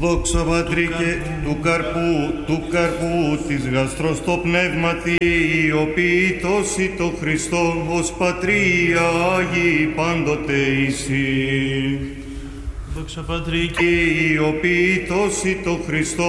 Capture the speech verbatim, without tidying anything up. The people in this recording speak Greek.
Δόξα Πατρί και του καρπού, του καρπού της γαστρός το πνεύματι, η οποία τόση το Χριστό ως Πατρία Άγιοι πάντοτε εισή. Δόξα Πατρί και η οποία τόση το Χριστό